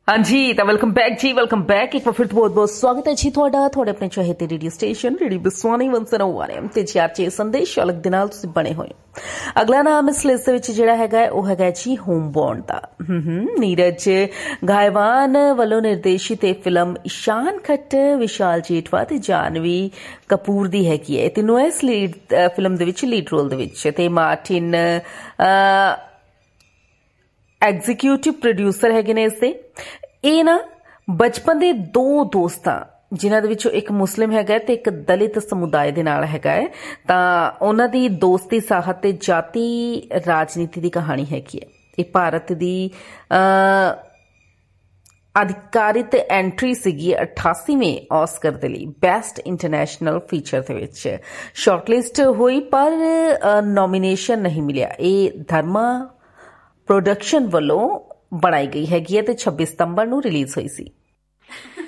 हाँ जी तो welcome back जी welcome back एक बार फिर बहुत बहुत स्वागत है जी ਤੁਹਾਡੇ ਆਪਣੇ ਚਾਹਤੇ ਰੇਡੀਓ ਸਟੇਸ਼ਨ ਰੇਡੀਓ ਬਿਸਵਾਨੀ 101 ਤੇ ਚਾਰਚੇ ਸੰਦੇਸ਼ ਅਲੱਗ ਦੇ ਨਾਲ ਤੁਸੀਂ ਬਣੇ ਹੋਏ। ਅਗਲਾ ਨਾਮ ਇਸ ਲਿਸਟ ਵਿੱਚ ਜਿਹੜਾ ਹੈਗਾ ਉਹ ਹੈਗਾ ਜੀ ਹੋਮਬੌਂਡ ਦਾ। ਨੀਰਜ ਗਾਇਵਾਨ ਵੱਲੋਂ ਨਿਰਦੇਸ਼ਿਤ ਇਹ ਫਿਲਮ ਇਸ਼ਾਨ ਖੱਟ ਵਿਸ਼ਾਲ ਜੇਠਵਾ ਤੇ ਜਾਨਵੀ ਕਪੂਰ ਦੀ ਹੈਗੀ ਹੈ। ਤਿੰਨੋਂ ਇਸ ਫਿਲਮ ਦੇ ਵਿੱਚ ਲੀਡ ਰੋਲ ਦੇ ਵਿੱਚ ਤੇ ਮਾਰਟਿਨ ਐਗਜ਼ੀਕਿਊਟਿਵ ਪ੍ਰੋਡਿਊਸਰ ਹੈਗੇ ਨੇ ਇਸ ਦੇ। ਇਹ ਨਾ ਬਚਪਨ ਦੇ ਦੋ ਦੋਸਤਾਂ ਜਿਨ੍ਹਾਂ ਦੇ ਵਿੱਚੋਂ ਇੱਕ ਮੁਸਲਿਮ ਹੈਗਾ ਤੇ ਇੱਕ ਦਲਿਤ ਸਮੁਦਾਇ ਦੇ ਨਾਲ ਹੈਗਾ ਹੈ ਤਾਂ ਉਹਨਾਂ ਦੀ ਦੋਸਤੀ ਸਾਹਤ ਤੇ ਜਾਤੀ ਰਾਜਨੀਤੀ ਦੀ ਕਹਾਣੀ ਹੈਗੀ ਹੈ। ਇਹ ਭਾਰਤ ਦੀ ਅਧਿਕਾਰਿਤ ਐਂਟਰੀ ਸੀਗੀ 88ਵੇਂ ਆਸਕਰ ਦੇ ਲਈ ਬੈਸਟ ਇੰਟਰਨੈਸ਼ਨਲ ਫੀਚਰ ਦੇ ਵਿੱਚ ਸ਼ਾਰਟਲਿਸਟ ਹੋਈ ਪਰ ਨੋਮੀਨੇਸ਼ਨ ਨਹੀਂ ਮਿਲਿਆ। ਇਹ ਧਰਮਾ ਪ੍ਰੋਡਕਸ਼ਨ ਵੱਲੋਂ ਬਣਾਈ ਗਈ ਹੈਗੀ ਹੈ ਤੇ 26 ਸਤੰਬਰ ਨੂੰ ਰਿਲੀਜ਼ ਹੋਈ ਸੀ।